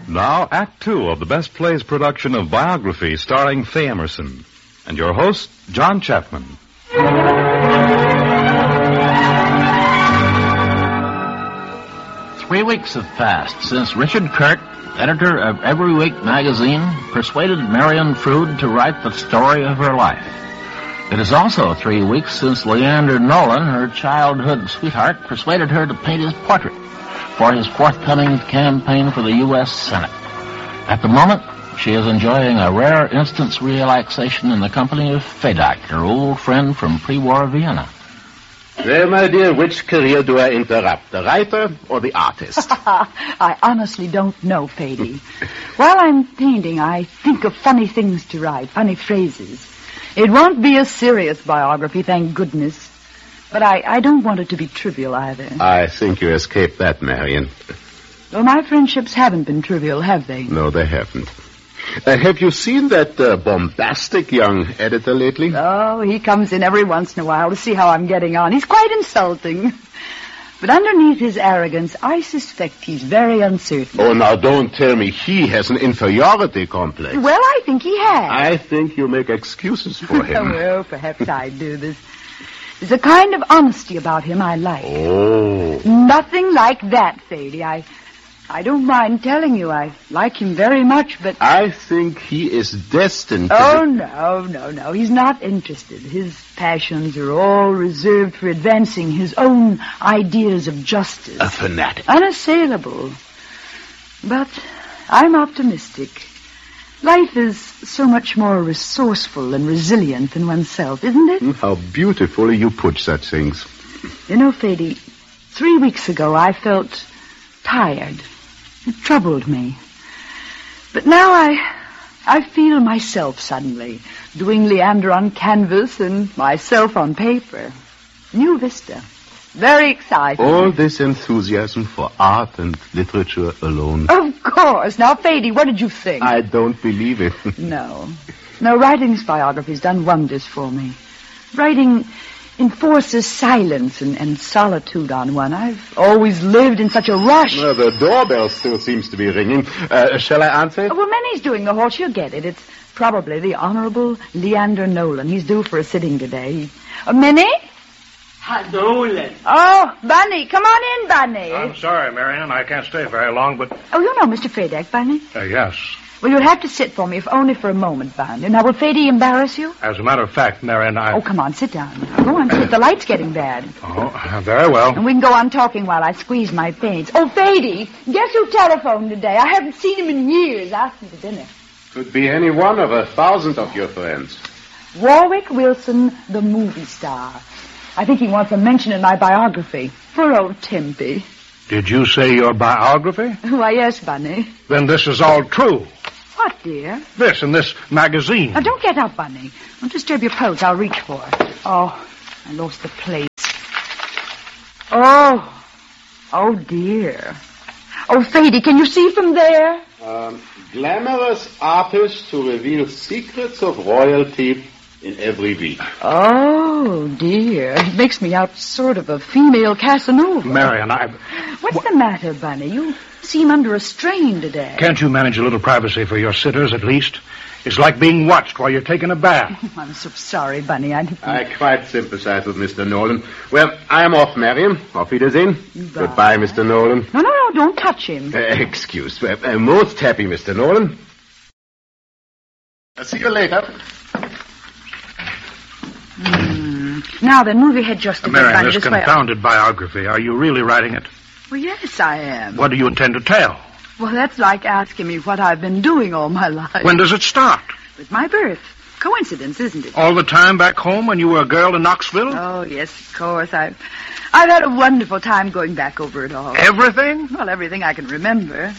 Now, Act Two of the Best Plays production of Biography starring Faye Emerson. And your host, John Chapman. 3 weeks have passed since Richard Kirk, editor of Every Week magazine, persuaded Marian Froud to write the story of her life. It is also 3 weeks since Leander Nolan, her childhood sweetheart, persuaded her to paint his portrait for his forthcoming campaign for the U.S. Senate. At the moment, she is enjoying a rare instant's relaxation in the company of Fedak, her old friend from pre-war Vienna. Well, my dear, which career do I interrupt, the writer or the artist? I honestly don't know, Fady. While I'm painting, I think of funny things to write, funny phrases. It won't be a serious biography, thank goodness. But I don't want it to be trivial either. I think you escaped that, Marian. Well, my friendships haven't been trivial, have they? No, they haven't. Have you seen that bombastic young editor lately? Oh, he comes in every once in a while to see how I'm getting on. He's quite insulting. But underneath his arrogance, I suspect he's very uncertain. Oh, now don't tell me he has an inferiority complex. Well, I think he has. I think you make excuses for him. Well, perhaps I do. There's a kind of honesty about him I like. Oh. Nothing like that, Fady. I don't mind telling you I like him very much, but... I think he is destined to... Oh, no. He's not interested. His passions are all reserved for advancing his own ideas of justice. A fanatic. Unassailable. But I'm optimistic. Life is so much more resourceful and resilient than oneself, isn't it? How beautifully you put such things. You know, Fady, 3 weeks ago I felt tired. It troubled me. But now I feel myself suddenly, doing Leander on canvas and myself on paper. New vista. Very exciting. All this enthusiasm for art and literature alone. Of course. Now, Fady, what did you think? I don't believe it. No, writing's biography's done wonders for me. Writing enforces silence and solitude on one. I've always lived in such a rush. Well, the doorbell still seems to be ringing. Shall I answer it? Well, Minnie's doing the whole. She'll get it. It's probably the Honorable Leander Nolan. He's due for a sitting today. Minnie? Nolan. Oh, Bunny. Come on in, Bunny. I'm sorry, Marian. I can't stay very long, but... Oh, you know Mr. Fedak, Bunny? Yes. Well, you'll have to sit for me, if only for a moment, Bunny. Now, will Fady embarrass you? As a matter of fact, Marian, Oh, come on, sit down. Go on, sit. The light's getting bad. Oh, very well. And we can go on talking while I squeeze my paints. Oh, Fady, guess who telephoned today? I haven't seen him in years. Asked me to dinner. Could be any one of 1,000 of your friends. Warwick Wilson, the movie star. I think he wants a mention in my biography. Poor old Timpy. Did you say your biography? Why, yes, Bunny. Then this is all true. What, dear? This in this magazine. Now, don't get up, Bunny. Don't disturb your pose. I'll reach for it. Oh, I lost the place. Oh, dear. Oh, Fady, can you see from there? Glamorous artist who reveals secrets of royalty in Every Week. Oh, dear. It makes me out sort of a female Casanova. Marian, What's the matter, Bunny? You seem under a strain today. Can't you manage a little privacy for your sitters, at least? It's like being watched while you're taking a bath. Oh, I'm so sorry, Bunny. I quite sympathize with Mr. Nolan. Well, I am off, Marian. Auf Wiedersehen. Bye. Goodbye, Mr. Nolan. No, don't touch him. Excuse me. Most happy, Mr. Nolan. I'll see you later. Now then, move your head just a bit, Marian, Bunny. this This way. confounded biography, are you really writing it? Well, yes, I am. What do you intend to tell? Well, that's like asking me what I've been doing all my life. When does it start? With my birth. Coincidence, isn't it? All the time back home when you were a girl in Knoxville? Oh, yes, of course. I've had a wonderful time going back over it all. Everything? Well, everything I can remember.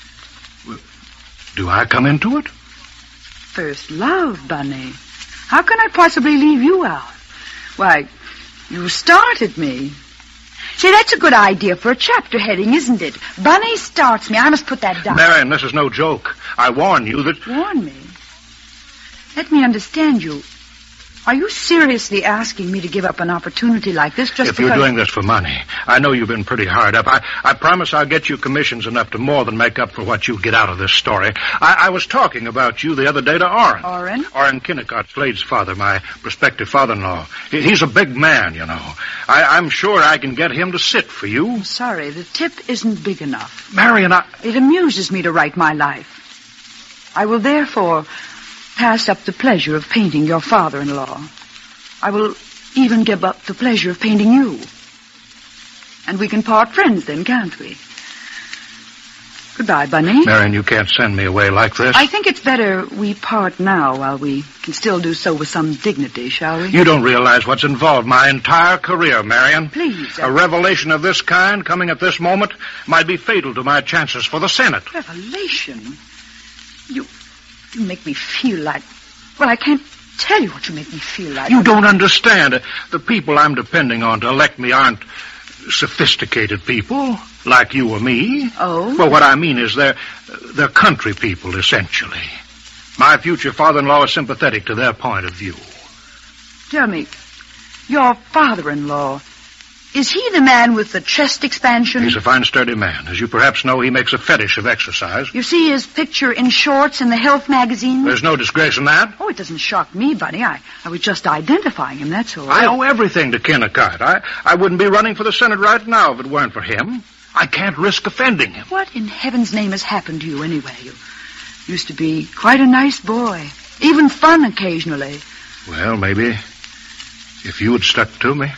Do I come into it? First love, Bunny. How can I possibly leave you out? Why, you started me. Say, that's a good idea for a chapter heading, isn't it? Bunny starts me. I must put that down. Marian, this is no joke. I warn you that... Warn me? Let me understand you. Are you seriously asking me to give up an opportunity like this just If because... you're doing this for money, I know you've been pretty hard up. I promise I'll get you commissions enough to more than make up for what you get out of this story. I was talking about you the other day to Orrin. Orrin? Orrin Kennicott, Slade's father, my prospective father-in-law. He's a big man, you know. I'm sure I can get him to sit for you. I'm sorry, the tip isn't big enough. Marion, It amuses me to write my life. I will therefore pass up the pleasure of painting your father-in-law. I will even give up the pleasure of painting you. And we can part friends then, can't we? Goodbye, Bunny. Marion, you can't send me away like this. I think it's better we part now while we can still do so with some dignity, shall we? You don't realize what's involved. My entire career, Marion. Please. A revelation of this kind, coming at this moment, might be fatal to my chances for the Senate. Revelation? You make me feel like... Well, I can't tell you what you make me feel like. You don't understand. The people I'm depending on to elect me aren't sophisticated people like you or me. Oh? Well, what I mean is they're country people, essentially. My future father-in-law is sympathetic to their point of view. Tell me, your father-in-law, is he the man with the chest expansion? He's a fine, sturdy man. As you perhaps know, he makes a fetish of exercise. You see his picture in shorts in the health magazine? There's no disgrace in that. Oh, it doesn't shock me, Bunny. I was just identifying him, that's all. I owe everything to Kennicott. I wouldn't be running for the Senate right now if it weren't for him. I can't risk offending him. What in heaven's name has happened to you anyway? You used to be quite a nice boy. Even fun occasionally. Well, maybe if you had stuck to me.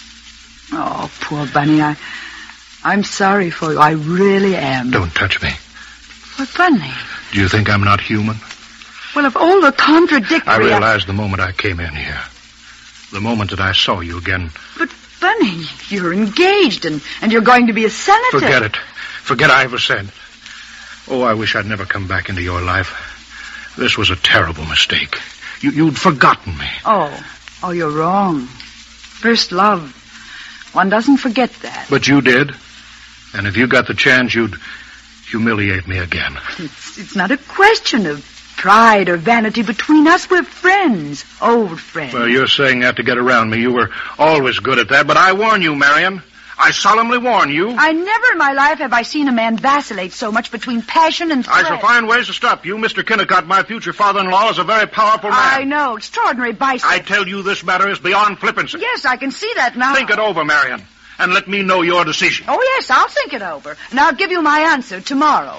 Oh, poor Bunny, I'm sorry for you. I really am. Don't touch me. What, Bunny? Do you think I'm not human? Well, of all the contradictory... I realized the moment I came in here. The moment that I saw you again. But, Bunny, you're engaged and you're going to be a senator. Forget it. Forget I ever said. Oh, I wish I'd never come back into your life. This was a terrible mistake. You'd forgotten me. Oh, you're wrong. First love. One doesn't forget that. But you did. And if you got the chance, you'd humiliate me again. It's not a question of pride or vanity between us. We're friends. Old friends. Well, you're saying that to get around me. You were always good at that. But I warn you, Marion. I solemnly warn you. I never in my life have I seen a man vacillate so much between passion and threat. I shall find ways to stop you. Mr. Kennicott, my future father-in-law, is a very powerful man. I know. Extraordinary biceps. I tell you this matter is beyond flippancy. Yes, I can see that now. Think it over, Marion, and let me know your decision. Oh, yes, I'll think it over. And I'll give you my answer tomorrow.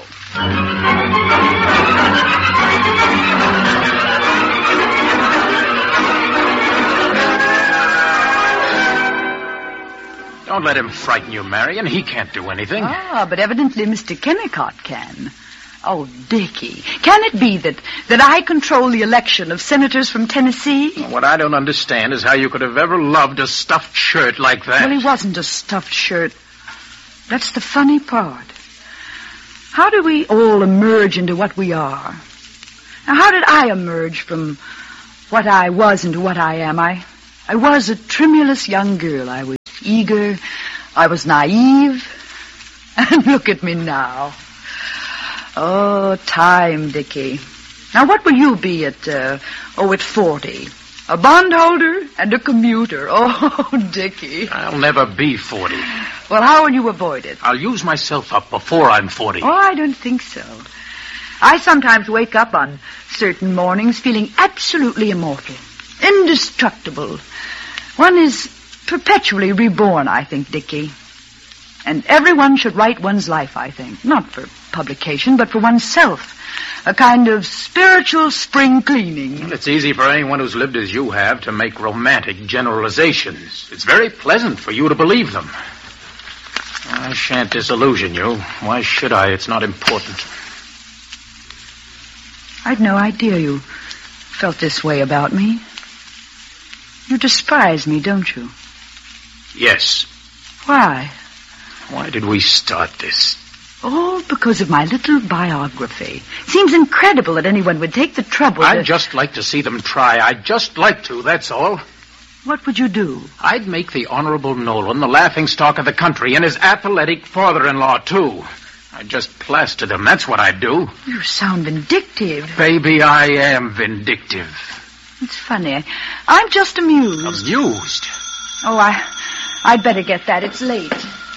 Don't let him frighten you, Marion. He can't do anything. Ah, but evidently Mr. Kennicott can. Oh, Dickie, can it be that I control the election of senators from Tennessee? What I don't understand is how you could have ever loved a stuffed shirt like that. Well, he wasn't a stuffed shirt. That's the funny part. How do we all emerge into what we are? Now, how did I emerge from what I was into what I am? I was a tremulous young girl. I was eager. I was naive. And look at me now. Oh, time, Dickie. Now, what will you be at 40? A bondholder and a commuter. Oh, Dickie. I'll never be 40. Well, how will you avoid it? I'll use myself up before I'm 40. Oh, I don't think so. I sometimes wake up on certain mornings feeling absolutely immortal, indestructible. One is perpetually reborn, I think, Dickie. And everyone should write one's life, I think. Not for publication, but for oneself. A kind of spiritual spring cleaning. Well, it's easy for anyone who's lived as you have to make romantic generalizations. It's very pleasant for you to believe them. I shan't disillusion you. Why should I? It's not important. I'd no idea you felt this way about me. You despise me, don't you? Yes. Why? Why did we start this? All because of my little biography. Seems incredible that anyone would take the trouble I'd just like to see them try. I'd just like to, that's all. What would you do? I'd make the Honorable Nolan the laughingstock of the country, and his athletic father-in-law, too. I'd just plaster them, that's what I'd do. You sound vindictive. Baby, I am vindictive. It's funny. I'm just amused. Amused? Oh, I'd better get that. It's late.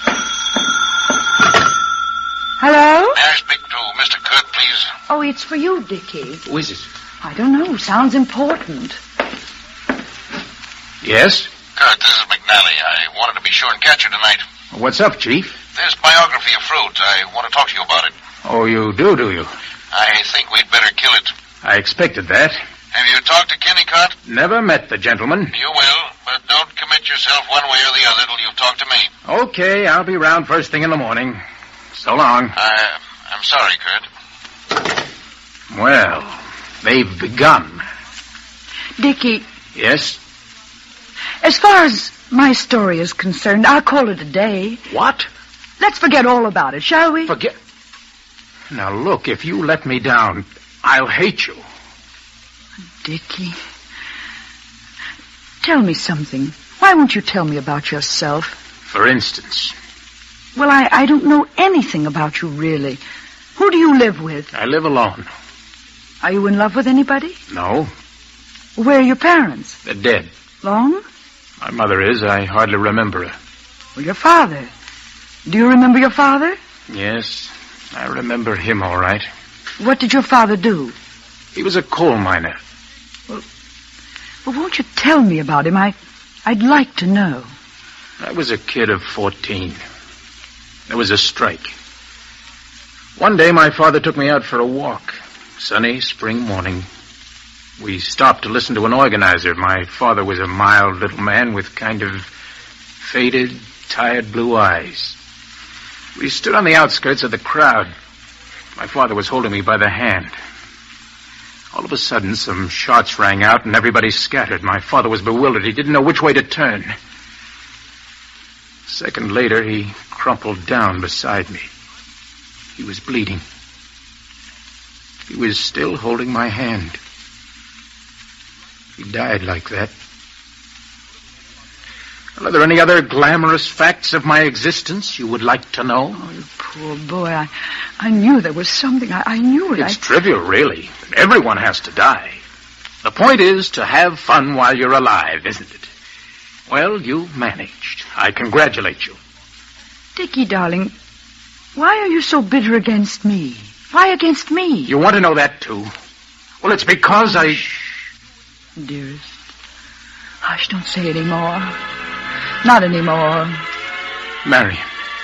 Hello? May I speak to Mr. Kurt, please? Oh, it's for you, Dickie. Who is it? I don't know. Sounds important. Yes? Kurt, this is McNally. I wanted to be sure and catch you tonight. What's up, Chief? This biography of Fruit, I want to talk to you about it. Oh, you do you? I think we'd better kill it. I expected that. Have you talked to Kennicott? Never met the gentleman. You will, but don't commit yourself one way or the other till you've talked to me. Okay, I'll be round first thing in the morning. So long. I'm sorry, Kurt. Well, they've begun. Dickie, Yes? as far as my story is concerned, I'll call it a day. What? Let's forget all about it, shall we? Forget. Now, look, if you let me down, I'll hate you. Dickie, tell me something. Why won't you tell me about yourself? For instance, Well, I don't know anything about you, really. Who do you live with? I live alone. Are you in love with anybody? No, Where are your parents? they're dead. Long? My mother is. I hardly remember her. Well, your father. Do you remember your father? Yes, I remember him all right. What did your father do? He was a coal miner. Well, won't you tell me about him? I'd like to know. I was a kid of 14. There was a strike. One day my father took me out for a walk. Sunny spring morning. We stopped to listen to an organizer. My father was a mild little man with kind of faded, tired blue eyes. We stood on the outskirts of the crowd. My father was holding me by the hand. All of a sudden, some shots rang out and everybody scattered. My father was bewildered. He didn't know which way to turn. A second later, he crumpled down beside me. He was bleeding. He was still holding my hand. He died like that. Well, are there any other glamorous facts of my existence you would like to know? Oh, you poor boy. I knew there was something. I knew it. It's trivial, really. Everyone has to die. The point is to have fun while you're alive, isn't it? Well, you managed. I congratulate you. Dickie, darling, why are you so bitter against me? Why against me? You want to know that, too? Well, it's because I... Dearest. Hush, don't say any more. Not anymore. Marion.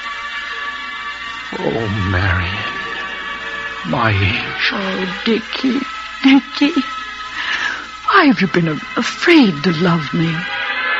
Oh, Marion. My angel. Oh, Dickie. Why have you been afraid to love me?